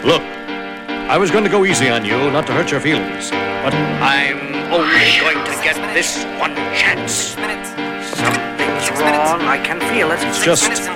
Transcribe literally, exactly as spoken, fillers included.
Look, I was going to go easy on you, not to hurt your feelings. But I'm only going to get this one chance. Something's wrong. I can feel it. It's just